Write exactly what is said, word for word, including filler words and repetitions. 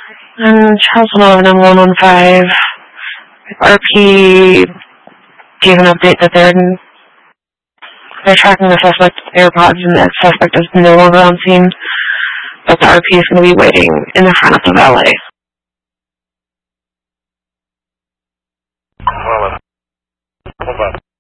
Um, Charles one eleven and one one five. R P gave an update that they're, they're tracking the suspect AirPods and the suspect is no longer on scene, but the R P is going to be waiting in the front of the valet. Well, hold on.